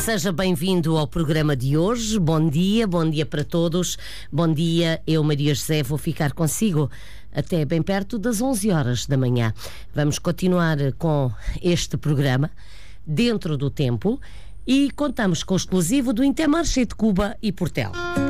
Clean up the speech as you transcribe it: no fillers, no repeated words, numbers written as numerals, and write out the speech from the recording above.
Seja bem-vindo ao programa de hoje. Bom dia para todos. Bom dia, eu, Maria José, vou ficar consigo até bem perto das 11 horas da manhã. Vamos continuar com este programa dentro do tempo e contamos com o exclusivo do Intermarché de Cuba e Portela.